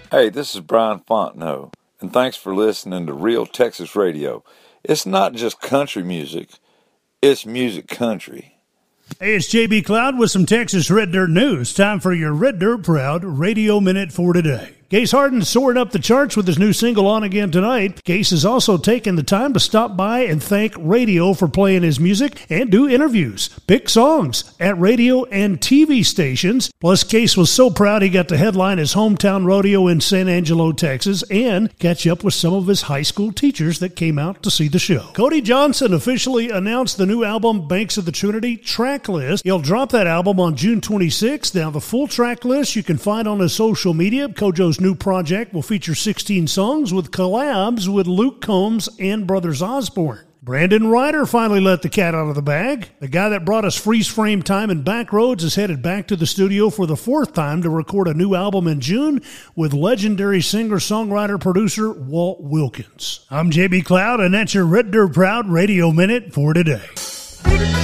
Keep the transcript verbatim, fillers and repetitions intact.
Hey, this is Brian Fontenot, and thanks for listening to Real Texas Radio. It's not just country music, it's music country. Hey, it's J B Cloud with some Texas Red Dirt news. Time for your Red Dirt Proud Radio Minute for today. Case Harden soaring up the charts with his new single On Again Tonight. Case has also taken the time to stop by and thank radio for playing his music and do interviews, pick songs at radio and T V stations. Plus, Case was so proud he got to headline his hometown rodeo in San Angelo, Texas, and catch up with some of his high school teachers that came out to see the show. Cody Johnson officially announced the new album Banks of the Trinity track list. He'll drop that album on June twenty-sixth. Now, the full track list you can find on his social media. Kojo's new project will feature sixteen songs with collabs with Luke Combs and Brothers Osborne. Brandon Ryder finally let the cat out of the bag. The guy that brought us freeze frame time in Backroads is headed back to the studio for the fourth time to record a new album in June with legendary singer-songwriter-producer Walt Wilkins. I'm J B Cloud, and that's your Red Dirt Proud Radio Minute for today.